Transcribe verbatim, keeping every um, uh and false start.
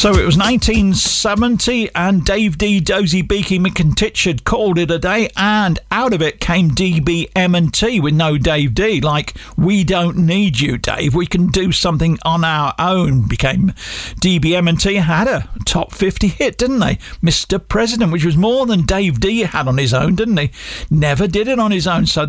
So it was nineteen seventy and Dave D, Dozy Beaky McIntitch had called it a day, and out of it came D B M and T with no Dave D, like we don't need you, Dave, we can do something on our own. Became D B M and T, had a top fifty hit, didn't they? Mister President, which was more than Dave D had on his own, didn't he? Never did it on his own, so